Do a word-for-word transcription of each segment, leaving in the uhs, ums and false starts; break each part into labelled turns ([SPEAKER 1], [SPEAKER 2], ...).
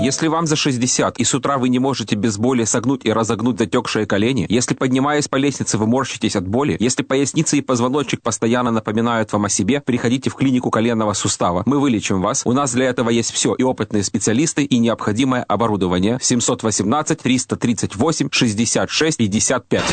[SPEAKER 1] Если вам за шестьдесят, и с утра вы не можете без боли согнуть и разогнуть затекшие колени, если, поднимаясь по лестнице, вы морщитесь от боли, если поясница и позвоночник постоянно напоминают вам о себе, приходите в клинику коленного сустава. Мы вылечим вас. У нас для этого есть все, и опытные специалисты, и необходимое оборудование. семьсот восемнадцать триста тридцать восемь шестьдесят шесть пятьдесят пять.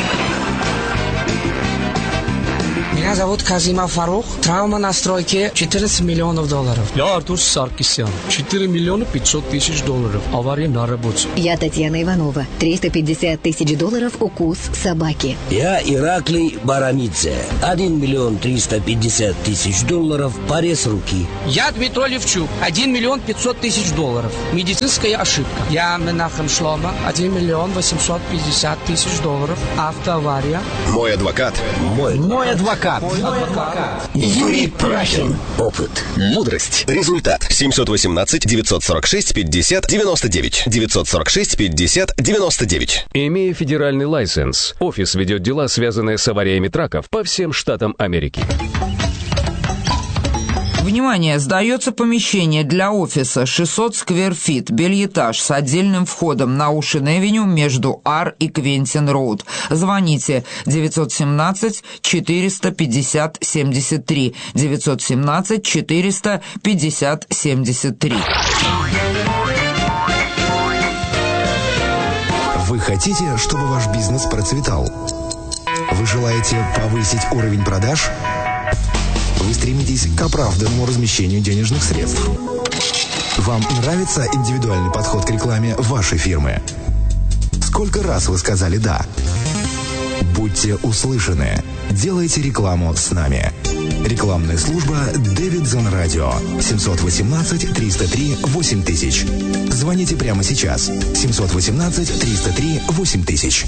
[SPEAKER 2] Меня зовут Казима Фарух. Травма на стройке четырнадцать миллионов долларов.
[SPEAKER 3] Я Артур Саркисян. четыре миллиона пятьсот тысяч долларов. Авария на работе.
[SPEAKER 4] Я Татьяна Иванова. триста пятьдесят тысяч долларов укус собаки.
[SPEAKER 5] Я Ираклий Барамидзе. один миллион триста пятьдесят тысяч долларов. Порез руки.
[SPEAKER 2] Я Дмитрий Левчук. один миллион пятьсот тысяч долларов. Медицинская ошибка. Я Менахем Шлома. один миллион восемьсот пятьдесят тысяч долларов. Автоавария.
[SPEAKER 6] Мой адвокат.
[SPEAKER 5] Мой, Мой адвокат. Юрий Прахин. Опыт.
[SPEAKER 6] Мудрость. Результат. семьсот восемнадцать девятьсот сорок шесть пятьдесят девяносто девять. девятьсот сорок шесть пятьдесят девяносто девять.
[SPEAKER 7] Имея федеральный лайсенс, офис ведет дела, связанные с авариями траков по всем штатам Америки.
[SPEAKER 8] Внимание! Сдается помещение для офиса шестьсот сквер-фит, бельэтаж с отдельным входом на Оушен-Эвеню между Ар и Квентин-Роуд. Звоните девятьсот семнадцать четыреста пятьдесят семьдесят три. девятьсот семнадцать четыреста пятьдесят семьдесят три.
[SPEAKER 9] Вы хотите, чтобы ваш бизнес процветал? Вы желаете повысить уровень продаж? Вы стремитесь к оправданному размещению денежных средств. Вам нравится индивидуальный подход к рекламе вашей фирмы? Сколько раз вы сказали «да»? Будьте услышаны. Делайте рекламу с нами. Рекламная служба Davidson Radio. семьсот восемнадцать триста три восемь тысяч. Звоните прямо сейчас. семьсот восемнадцать триста три восемь тысяч.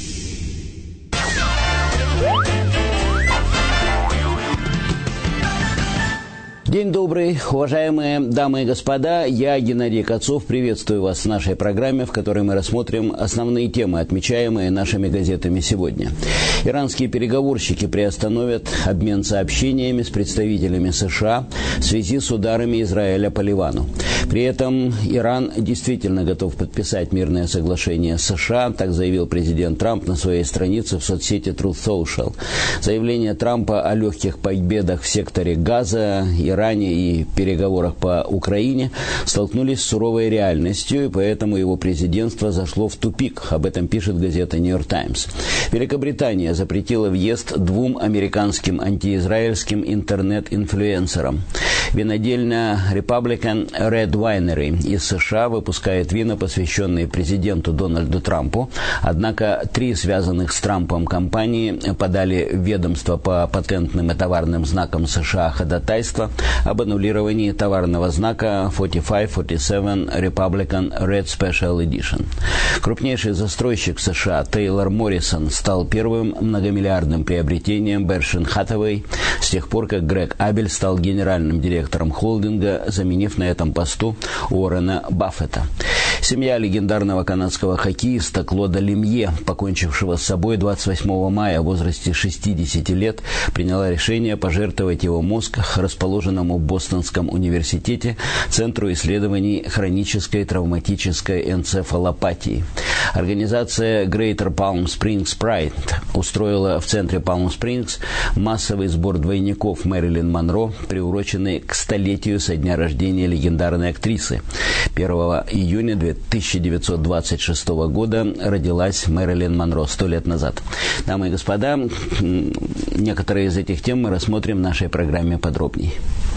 [SPEAKER 5] День добрый, уважаемые дамы и господа. Я, Геннадий Кацов, приветствую вас в нашей программе, в которой мы рассмотрим основные темы, отмечаемые нашими газетами сегодня. Иранские переговорщики приостановят обмен сообщениями с представителями США в связи с ударами Израиля по Ливану. При этом Иран действительно готов подписать мирное соглашение с США, так заявил президент Трамп на своей странице в соцсети Truth Social. Заявление Трампа о легких победах в секторе Газа, Иране и переговорах по Украине столкнулись с суровой реальностью, и поэтому его президентство зашло в тупик. Об этом пишет газета «Нью-Йорк Таймс». Великобритания запретила въезд двум американским антиизраильским интернет-инфлюенсерам. Винодельня Republican Red Winery из США выпускает вина, посвященные президенту Дональду Трампу. Однако три связанных с Трампом компании подали в ведомство по патентным и товарным знакам США ходатайство об аннулировании товарного знака сорок пять сорок семь Republican Red Special Edition. Крупнейший застройщик США Тейлор Моррисон стал первым многомиллиардным приобретением Berkshire Hathaway с тех пор, как Грег Абель стал генеральным директором холдинга, заменив на этом посту Уоррена Баффета. Семья легендарного канадского хоккеиста Клода Лемье, покончившего с собой двадцать восьмого мая в возрасте шестидесяти лет, приняла решение пожертвовать его мозг расположенному в Бостонском университете Центру исследований хронической травматической энцефалопатии. Организация Greater Palm Springs Pride устроила в центре Палм-Спрингс массовый сбор двойников Мэрилин Монро, приуроченный к столетию со дня рождения легендарной актрисы. первого июня тысяча девятьсот двадцать шестого года родилась Мэрилин Монро сто лет назад. Дамы и господа, некоторые из этих тем мы рассмотрим в нашей программе подробнее.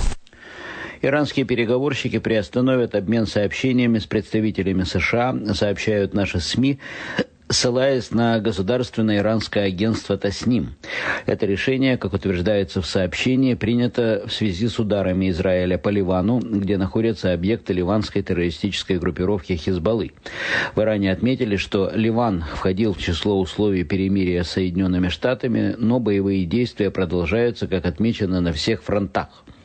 [SPEAKER 5] Иранские переговорщики приостановят обмен сообщениями с представителями США, сообщают наши СМИ, ссылаясь на государственное иранское агентство Тасним. Это решение, как утверждается в сообщении, принято в связи с ударами Израиля по Ливану, где находятся объекты ливанской террористической группировки Хизбаллы. В Иране отметили, что Ливан входил в число условий перемирия с Соединенными Штатами, но боевые действия продолжаются, как отмечено, на всех фронтах.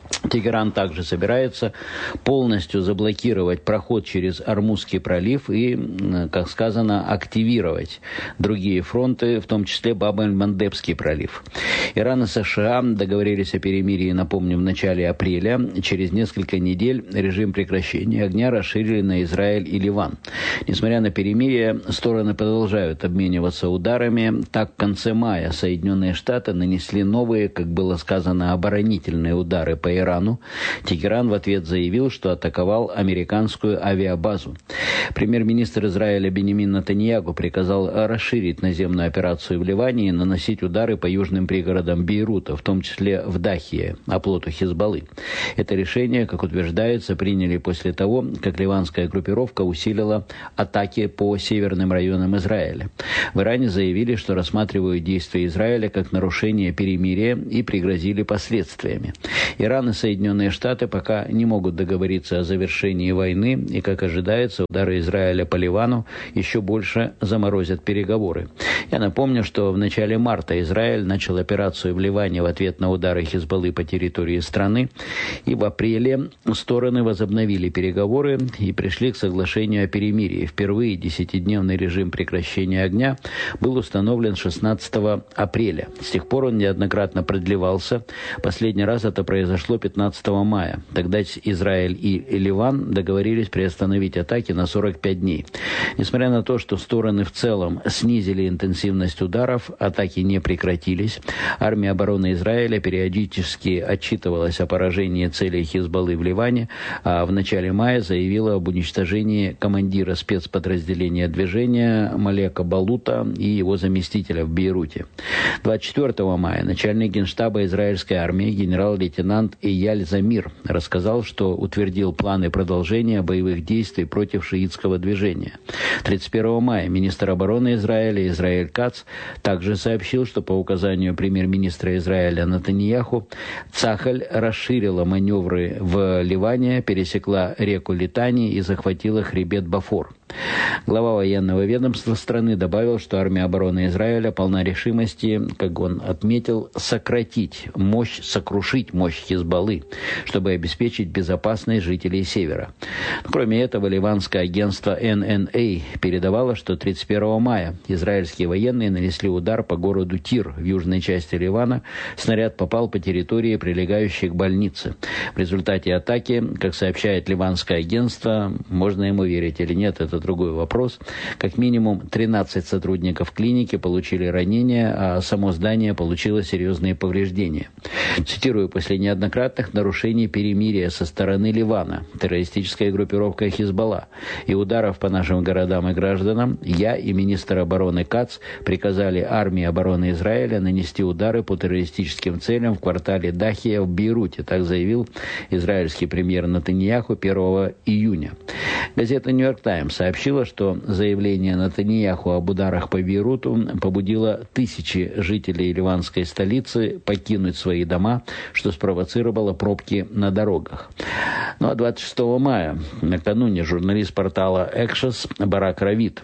[SPEAKER 5] Тегеран также собирается полностью заблокировать проход через Ормузский пролив и, как сказано, активировать другие фронты, в том числе Баб-эль-Мандебский пролив. Иран и США договорились о перемирии, напомню, в начале апреля. Через несколько недель режим прекращения огня расширили на Израиль и Ливан. Несмотря на перемирие, стороны продолжают обмениваться ударами. Так, в конце мая Соединенные Штаты нанесли новые, как было сказано, оборонительные удары по Ирану. Тегеран в ответ заявил, что атаковал американскую авиабазу. Премьер-министр Израиля Биньямин Нетаньяху приказал расширить наземную операцию в Ливане и наносить удары по южным пригородам Бейрута, в том числе в Дахие, оплоту Хизбаллы. Это решение, как утверждается, приняли после того, как ливанская группировка усилила атаки по северным районам Израиля. В Иране заявили, что рассматривают действия Израиля как нарушение перемирия и пригрозили последствиями. Иран и Соединенные Штаты пока не могут договориться о завершении войны, и, как ожидается, удары Израиля по Ливану еще больше заморозят переговоры. Я напомню, что в начале марта Израиль начал операцию в Ливане в ответ на удары Хизбаллы по территории страны, и в апреле стороны возобновили переговоры и пришли к соглашению о перемирии. Впервые десятидневный режим прекращения огня был установлен шестнадцатого апреля. С тех пор он неоднократно продлевался. Последний раз это произошло пятнадцатого мая. Тогда Израиль и Ливан договорились приостановить атаки на сорок пять дней. Несмотря на то, что стороны в целом снизили интенсивность ударов, атаки не прекратились. Армия обороны Израиля периодически отчитывалась о поражении целей Хизбаллы в Ливане, а в начале мая заявила об уничтожении командира спецподразделения движения Малека Балута и его заместителя в Бейруте. двадцать четвёртого мая начальник генштаба израильской армии генерал-лейтенант Эйяль Замир рассказал, что утвердил планы продолжения боевых действий против шиитского движения. тридцать первого мая министр обороны Израиля Израиль Кац также сообщил, что по указанию премьер-министра Израиля Нетаньяху Цахаль расширила маневры в Ливане, пересекла реку Литани и захватила хребет Бафор. Глава военного ведомства страны добавил, что армия обороны Израиля полна решимости, как он отметил, сократить мощь, сокрушить мощь Хизбаллы, чтобы обеспечить безопасность жителей Севера. Кроме этого, ливанское агентство эн эн эй передавало, что тридцать первого мая израильские военные нанесли удар по городу Тир в южной части Ливана. Снаряд попал по территории, прилегающей к больнице. В результате атаки, как сообщает ливанское агентство, можно ему верить или нет, это другой вопрос, как минимум тринадцать сотрудников клиники получили ранения, а само здание получило серьезные повреждения. Цитирую: «После неоднократных нарушений перемирия со стороны Ливана, террористическая группировка Хизбалла и ударов по нашим городам и гражданам, я и министр обороны Кац приказали армии обороны Израиля нанести удары по террористическим целям в квартале Дахия в Бейруте», так заявил израильский премьер Нетаньяху первого июня. Газета «Нью-Йорк Таймс» сообщила, что заявление Нетаньяху об ударах по Бейруту побудило тысячи жителей ливанской столицы покинуть свои дома, что спровоцировало пробки на дорогах. Ну а двадцать шестого мая, накануне, журналист портала Экшес Барак Равид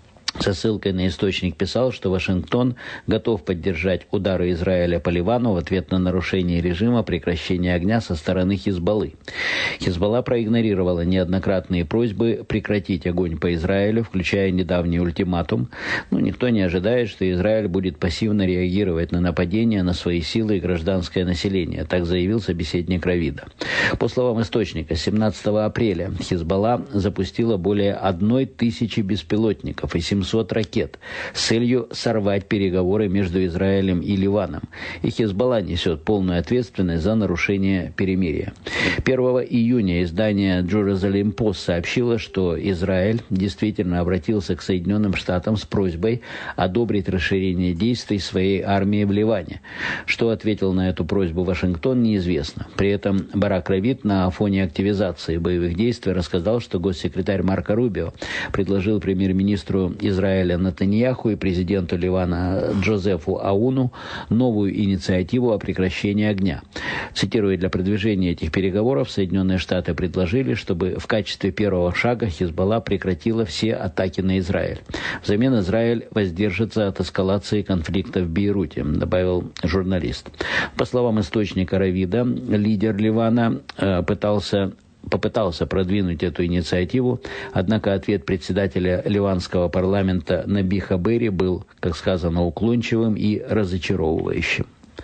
[SPEAKER 5] со ссылкой на источник писал, что Вашингтон готов поддержать удары Израиля по Ливану в ответ на нарушение режима прекращения огня со стороны Хизбаллы. Хизбалла проигнорировала неоднократные просьбы прекратить огонь по Израилю, включая недавний ультиматум. Но никто не ожидает, что Израиль будет пассивно реагировать на нападения на свои силы и гражданское население, так заявил собеседник Равида. По словам источника, семнадцатого апреля Хизбалла запустила более одной тысячи беспилотников и семьсот ракет с целью сорвать переговоры между Израилем и Ливаном. И Хизбалла несет полную ответственность за нарушение перемирия. первого июня издание Jerusalem Post сообщило, что Израиль действительно обратился к Соединенным Штатам с просьбой одобрить расширение действий своей армии в Ливане. Что ответил на эту просьбу Вашингтон, неизвестно. При этом Барак Равид на фоне активизации боевых действий рассказал, что госсекретарь Марко Рубио предложил премьер-министру Израиля Израиля Нетаньяху и президенту Ливана Джозефу Ауну новую инициативу о прекращении огня. Цитирую, для продвижения этих переговоров Соединенные Штаты предложили, чтобы в качестве первого шага Хизбалла прекратила все атаки на Израиль. Взамен Израиль воздержится от эскалации конфликта в Бейруте, добавил журналист. По словам источника Равида, лидер Ливана э, пытался попытался продвинуть эту инициативу, однако ответ председателя ливанского парламента Набиха Берри был, как сказано, уклончивым и разочаровывающим.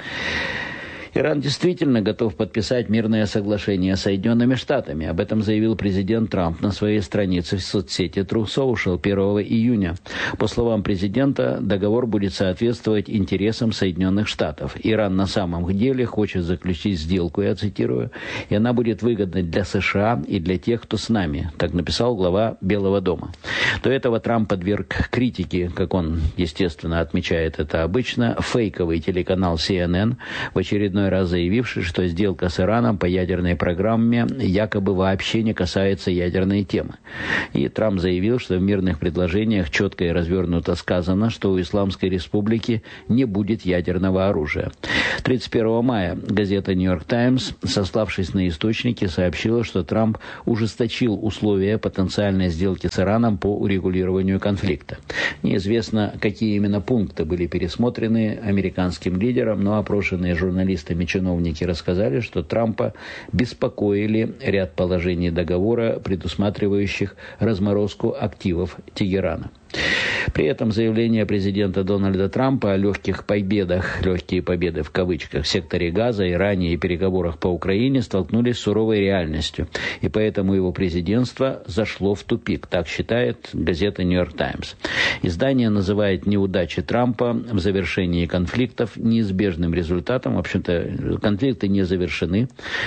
[SPEAKER 5] Иран действительно готов подписать мирное соглашение с Соединенными Штатами. Об этом заявил президент Трамп на своей странице в соцсети Truth Social первого июня. По словам президента, договор будет соответствовать интересам Соединенных Штатов. Иран на самом деле хочет заключить сделку, я цитирую, и она будет выгодна для США и для тех, кто с нами, так написал глава Белого дома. До этого Трамп подверг критике, как он, естественно, отмечает это обычно, фейковый телеканал си эн эн, в очередной раз заявивший, что сделка с Ираном по ядерной программе якобы вообще не касается ядерной темы. И Трамп заявил, что в мирных предложениях четко и развернуто сказано, что у Исламской Республики не будет ядерного оружия. тридцать первого мая газета «Нью-Йорк Таймс», сославшись на источники, сообщила, что Трамп ужесточил условия потенциальной сделки с Ираном по урегулированию конфликта. Неизвестно, какие именно пункты были пересмотрены американским лидером, но опрошенные журналистами чиновники рассказали, что Трампа беспокоили ряд положений договора, предусматривающих разморозку активов Тегерана. При этом заявление президента Дональда Трампа о легких победах, легкие победы в кавычках, в секторе Газа, Иране и переговорах по Украине столкнулись с суровой реальностью. И поэтому его президентство зашло в тупик, так считает газета «Нью-Йорк Таймс». Издание называет неудачи Трампа в завершении конфликтов неизбежным результатом. В общем-то, конфликты не завершены.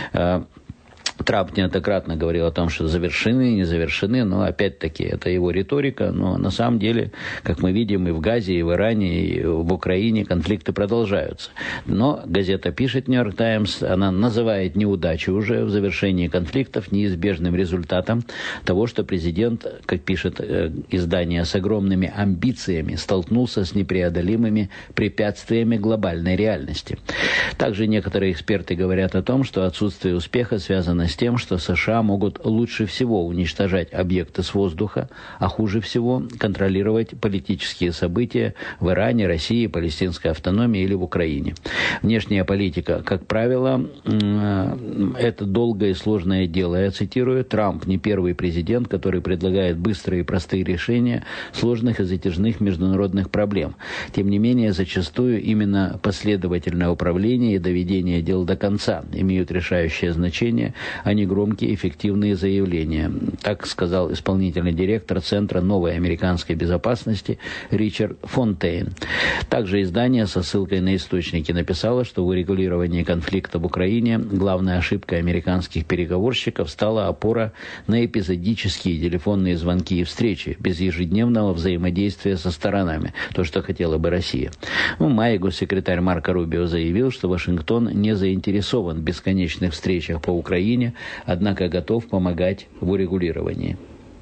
[SPEAKER 5] Трамп неоднократно говорил о том, что завершены, не завершены, но опять-таки это его риторика, но на самом деле, как мы видим, и в Газе, и в Иране, и в Украине конфликты продолжаются. Но газета пишет, «Нью-Йорк Таймс», она называет неудачу уже в завершении конфликтов неизбежным результатом того, что президент, как пишет э, издание, с огромными амбициями столкнулся с непреодолимыми препятствиями глобальной реальности. Также некоторые эксперты говорят о том, что отсутствие успеха связано с тем, что США могут лучше всего уничтожать объекты с воздуха, а хуже всего контролировать политические события в Иране, России, палестинской автономии или в Украине. Внешняя политика, как правило, это долгое и сложное дело. Я цитирую, Трамп не первый президент, который предлагает быстрые и простые решения сложных и затяжных международных проблем. Тем не менее, зачастую именно последовательное управление и доведение дел до конца имеют решающее значение, а не громкие эффективные заявления. Так сказал исполнительный директор Центра новой американской безопасности Ричард Фонтейн. Также издание со ссылкой на источники написало, что в урегулировании конфликта в Украине главной ошибкой американских переговорщиков стала опора на эпизодические телефонные звонки и встречи, без ежедневного взаимодействия со сторонами, то, что хотела бы Россия. В мае госсекретарь Марко Рубио заявил, что Вашингтон не заинтересован в бесконечных встречах по Украине, однако готов помогать в урегулировании.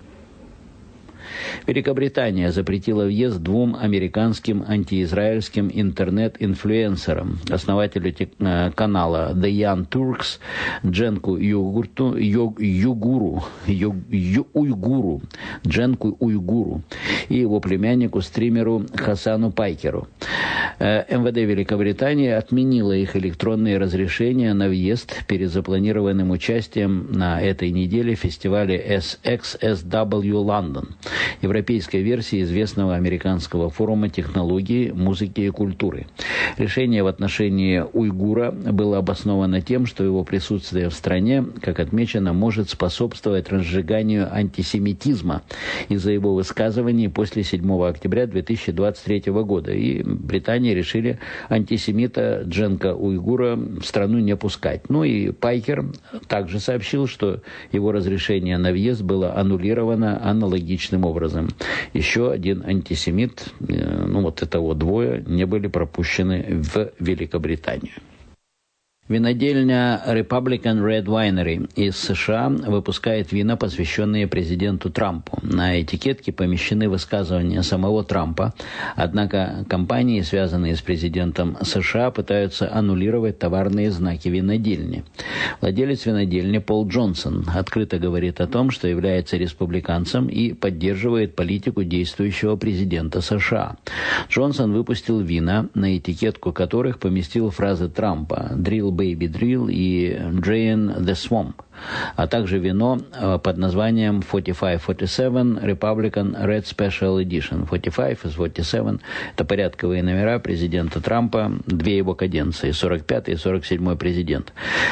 [SPEAKER 5] Великобритания запретила въезд двум американским антиизраильским интернет-инфлюенсерам, основателю тек- канала The Young Turks Дженку Югурту, Ю, Югуру, Ю, Ю, Уйгуру, Дженку Уйгуру и его племяннику-стримеру Хасану Пайкеру. эм вэ дэ Великобритании отменила их электронные разрешения на въезд перед запланированным участием на этой неделе в фестивале эс икс эс дабл ю London, европейской версии известного американского форума технологии, музыки и культуры. Решение в отношении уйгура было обосновано тем, что его присутствие в стране, как отмечено, может способствовать разжиганию антисемитизма из-за его высказываний после седьмого октября две тысячи двадцать третьего года. И Британия решили антисемита Дженка Уйгура в страну не пускать. Ну и Пайкер также сообщил, что его разрешение на въезд было аннулировано аналогичным образом. Еще один антисемит, ну вот это вот двое, не были пропущены в Великобританию. Винодельня Republican Red Winery из США выпускает вина, посвященные президенту Трампу. На этикетке помещены высказывания самого Трампа, однако компании, связанные с президентом США, пытаются аннулировать товарные знаки винодельни. Владелец винодельни Пол Джонсон открыто говорит о том, что является республиканцем и поддерживает политику действующего президента США. Джонсон выпустил вина, на этикетку которых поместил фразы Трампа «Drill Baby Drill» и «Drain the Swamp», а также вино под названием форти файв форти севен Republican Red Special Edition. форти файв и форти севен – это порядковые номера президента Трампа, две его каденции, сорок пятый и сорок седьмой президент.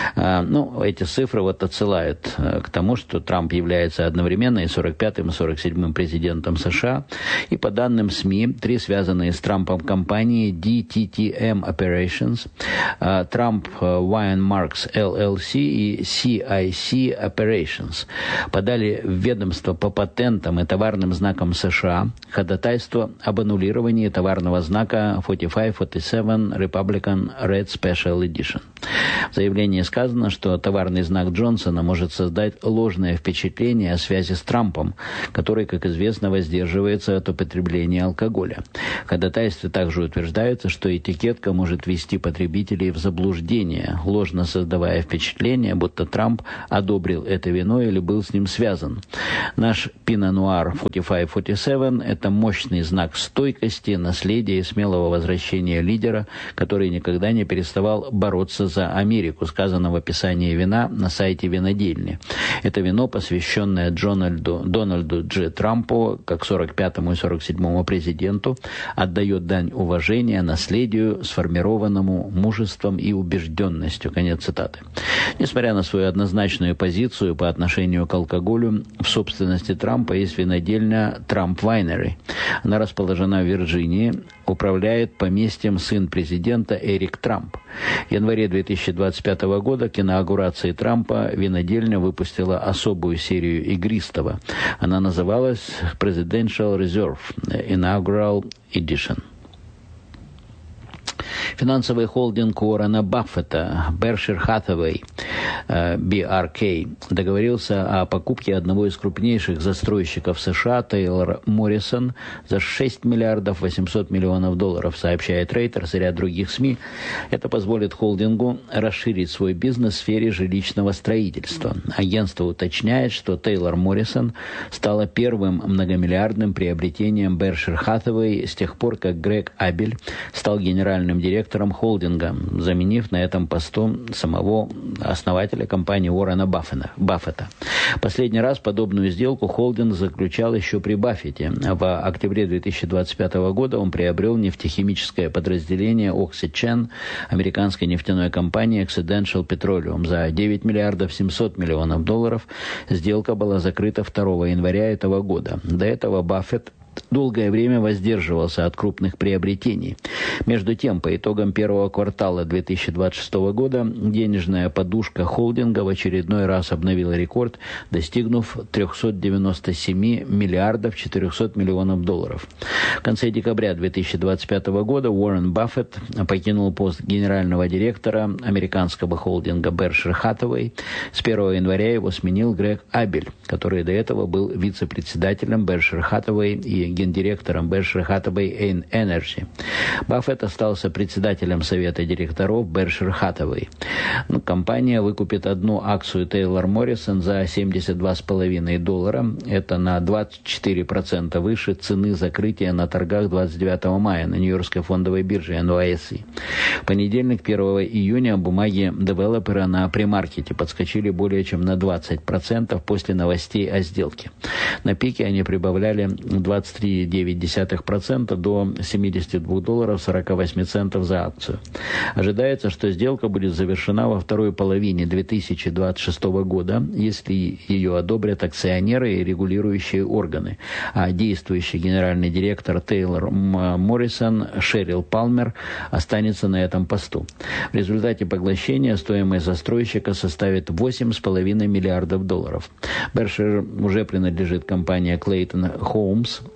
[SPEAKER 5] Ну, эти цифры вот отсылают к тому, что Трамп является одновременно и сорок пятым, и сорок седьмым президентом США. И по данным СМИ, три связанные с Трампом компании ди ти ти эм Operations, Trump Wine Marks эл эл си и си ай си Operations подали в ведомство по патентам и товарным знакам США ходатайство об аннулировании товарного знака форти файв форти севен Republican Red Special Edition. В заявлении сказано, что товарный знак Джонсона может создать ложное впечатление о связи с Трампом, который, как известно, воздерживается от употребления алкоголя. В ходатайстве также утверждается, что этикетка может ввести потребителей в заблуждение, ложно создавая впечатление, будто Трамп одобрил это вино или был с ним связан. Наш Pinot Noir форти файв форти севен – это мощный знак стойкости, наследия и смелого возвращения лидера, который никогда не переставал бороться за Америку, сказано в описании вина на сайте винодельни. Это вино, посвященное Джональду, Дональду Дж. Трампу, как сорок пятому и сорок седьмому президенту, отдает дань уважения наследию, сформированному мужеством и убежденностью. Конец цитаты. Несмотря на свою однозначную позицию по отношению к алкоголю, в собственности Трампа есть винодельня Trump Winery. Она расположена в Вирджинии, управляет поместьем сын президента Эрик Трамп. В январе две тысячи двадцать пятого года к инаугурации Трампа винодельня выпустила особую серию игристого. Она называлась Presidential Reserve Inaugural Edition. Финансовый холдинг Уоррена Баффета Berkshire Hathaway би ар кей договорился о покупке одного из крупнейших застройщиков США Taylor Morrison за шесть миллиардов восемьсот миллионов долларов, сообщает Reuters и ряд других СМИ. Это позволит холдингу расширить свой бизнес в сфере жилищного строительства. Агентство уточняет, что Taylor Morrison стала первым многомиллиардным приобретением Berkshire Hathaway с тех пор, как Грег Абель стал генеральным директором холдинга, заменив на этом посту самого основателя компании Уоррена Баффета. Последний раз подобную сделку холдинг заключал еще при Баффете. В октябре две тысячи двадцать пятого года он приобрел нефтехимическое подразделение Oxygen американской нефтяной компании Occidental Petroleum за девять миллиардов семьсот миллионов долларов. Сделка была закрыта второго января этого года. До этого Баффет долгое время воздерживался от крупных приобретений. Между тем, по итогам первого квартала две тысячи двадцать шестого года денежная подушка холдинга в очередной раз обновила рекорд, достигнув триста девяносто семь миллиардов четыреста миллионов долларов. В конце декабря две тысячи двадцать пятого года Уоррен Баффет покинул пост генерального директора американского холдинга Berkshire Hathaway. С первого января его сменил Грег Абель, который до этого был вице-председателем Berkshire Hathaway и гендиректором Berkshire Hathaway Energy. Баффет остался председателем совета директоров Berkshire Hathaway. Ну, компания выкупит одну акцию Taylor Morrison за семьдесят два с половиной доллара. Это на двадцать четыре процента выше цены закрытия на торгах двадцать девятого мая на Нью-Йоркской фондовой бирже эн уай эс и. В понедельник, первого июня, бумаги девелопера на премаркете подскочили более чем на двадцать процентов после новостей о сделке. На пике они прибавляли двадцать три целых девять десятых процента до семьдесят два доллара сорок восемь центов за акцию. Ожидается, что сделка будет завершена во второй половине две тысячи двадцать шестого года, если ее одобрят акционеры и регулирующие органы. А действующий генеральный директор Taylor Morrison Шерил Палмер останется на этом посту. В результате поглощения стоимость застройщика составит восемь с половиной миллиардов долларов. Berkshire уже принадлежит компания Clayton Homes,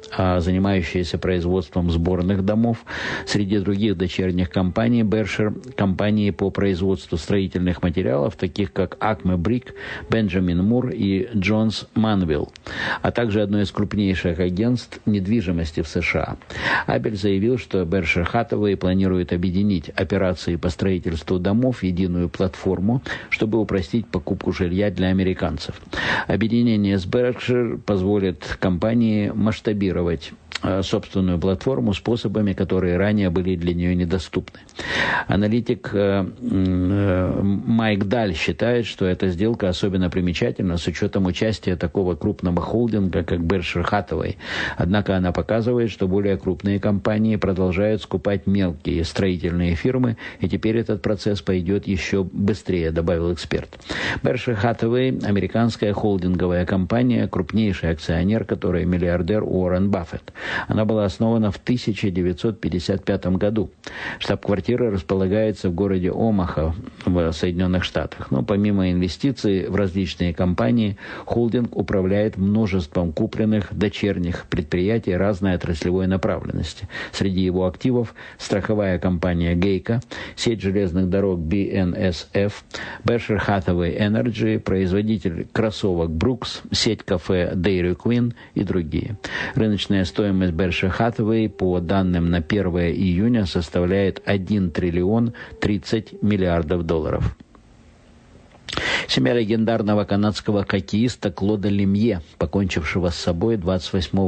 [SPEAKER 5] занимающаяся производством сборных домов. Среди других дочерних компаний Berkshire компании по производству строительных материалов, таких как Acme Brick, Benjamin Moore и Jones Manville, а также одно из крупнейших агентств недвижимости в США. Абель заявил, что Berkshire Hathaway планирует объединить операции по строительству домов в единую платформу, чтобы упростить покупку жилья для американцев. Объединение с Berkshire позволит компании масштабировать собственную платформу способами, которые ранее были для нее недоступны. Аналитик Майк Даль считает, что эта сделка особенно примечательна с учетом участия такого крупного холдинга, как Berkshire Hathaway. Однако она показывает, что более крупные компании продолжают скупать мелкие строительные фирмы, и теперь этот процесс пойдет еще быстрее, добавил эксперт. Berkshire Hathaway – американская холдинговая компания, крупнейший акционер, которой миллиардер Уоррен Баффет. Она была основана в тысяча девятьсот пятьдесят пятом году. Штаб-квартира располагается в городе Омаха в Соединенных Штатах. Но помимо инвестиций в различные компании, холдинг управляет множеством купленных дочерних предприятий разной отраслевой направленности. Среди его активов страховая компания Geico, сеть железных дорог би эн эс эф, Berkshire Hathaway Energy, производитель кроссовок Brooks, сеть кафе Dairy Queen и другие. Рыночная стоимость Berkshire Hathaway по данным на первое июня составляет один триллион тридцать миллиардов долларов. Семья легендарного канадского хоккеиста Клода Лемье, покончившего с собой двадцать восьмого